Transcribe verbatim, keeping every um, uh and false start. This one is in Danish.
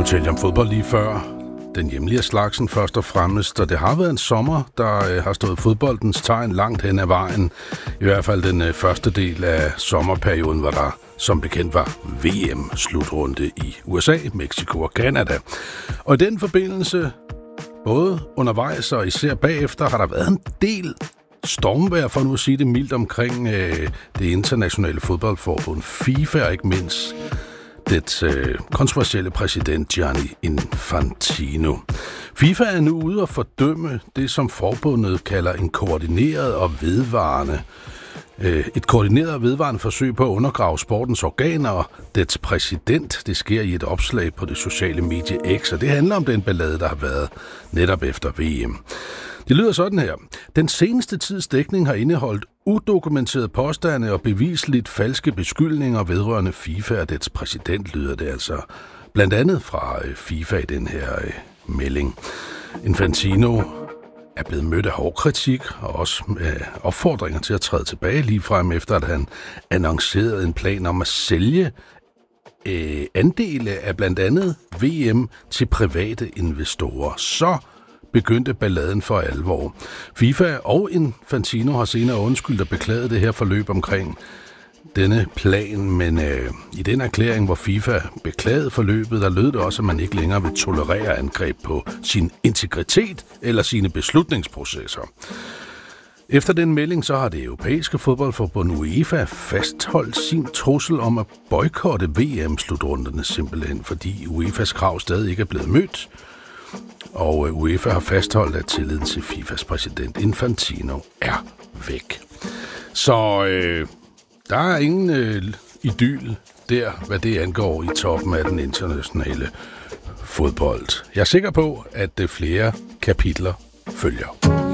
talte om fodbold lige før. Den hjemlige slagsen først og fremmest, og det har været en sommer, der øh, har stået fodboldens tegn langt hen ad vejen. I hvert fald den øh, første del af sommerperioden, hvor der som bekendt var V M-slutrunde i U S A, Mexico og Canada. Og i den forbindelse, både undervejs og især bagefter, har der været en del stormvejr, for nu at sige det mildt, omkring øh, det internationale fodboldforbund FIFA, og ikke mindst dets øh, kontroversielle præsident Gianni Infantino. FIFA er nu ude at fordømme det, som forbundet kalder en koordineret og vedvarende øh, et koordineret og vedvarende forsøg på at undergrave sportens organer og dets præsident. Det sker i et opslag på det sociale medie X, og det handler om den ballade, der har været netop efter V M. Det lyder sådan her. Den seneste tids dækning har indeholdt udokumenterede påstande og bevisligt falske beskyldninger vedrørende FIFA og dets præsident, lyder det altså blandt andet fra FIFA i den her øh, melding. Infantino er blevet mødt af hård kritik og også øh, opfordringer til at træde tilbage ligefrem efter, at han annoncerede en plan om at sælge øh, andele af blandt andet V M til private investorer. Så begyndte balladen for alvor. FIFA og Infantino har senere undskyldt og beklaget det her forløb omkring denne plan, men øh, i den erklæring, hvor FIFA beklagede forløbet, der lød det også, at man ikke længere vil tolerere angreb på sin integritet eller sine beslutningsprocesser. Efter den melding, så har det europæiske fodboldforbund UEFA fastholdt sin trussel om at boykotte V M-slutrunderne simpelthen, fordi UEFA's krav stadig ikke er blevet mødt. Og UEFA har fastholdt, at tilliden til FIFAs præsident Infantino er væk. Så øh, der er ingen øh, idyl der, hvad det angår i toppen af den internationale fodbold. Jeg er sikker på, at det flere kapitler følger.